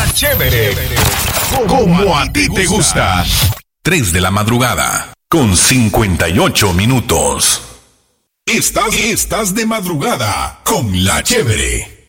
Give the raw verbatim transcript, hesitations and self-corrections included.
Chévere, como a ti te gusta. tres de la madrugada, con cincuenta y ocho minutos. Estás, estás de madrugada con La Chévere.